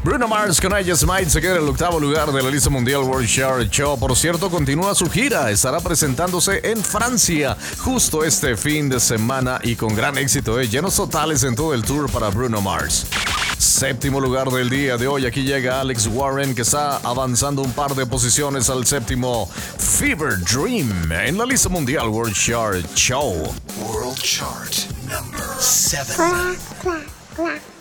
Bruno Mars con I Just Might se queda en el octavo lugar de la lista mundial World Chart Show. Por cierto, continúa su gira. Estará presentándose en Francia justo este fin de semana y con gran éxito, llenos totales en todo el tour para Bruno Mars. Séptimo lugar del día de hoy. Aquí llega Alex Warren, que está avanzando un par de posiciones al séptimo. Fever Dream en la lista mundial World Chart Show. World Chart number 7. Clap, clap, clap.